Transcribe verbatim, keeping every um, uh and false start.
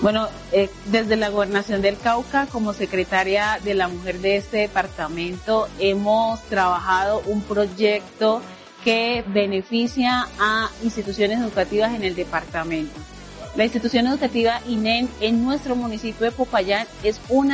Bueno, eh, desde la Gobernación del Cauca, como secretaria de la mujer de este departamento, hemos trabajado un proyecto que beneficia a instituciones educativas en el departamento. La institución educativa I N E N en nuestro municipio de Popayán es una